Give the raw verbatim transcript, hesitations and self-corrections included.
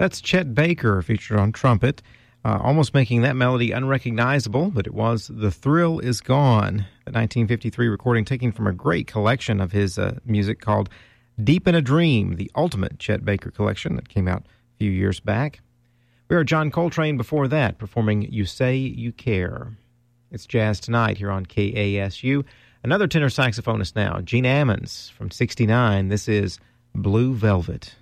That's Chet Baker featured on trumpet, uh, almost making that melody unrecognizable, but it was The Thrill Is Gone, a nineteen fifty-three recording taken from a great collection of his uh, music called Deep in a Dream, the ultimate Chet Baker collection that came out a few years back. We heard John Coltrane before that, performing You Say You Care. It's Jazz Tonight here on K A S U. Another tenor saxophonist now, Gene Ammons from sixty-nine. This is Blue Velvet.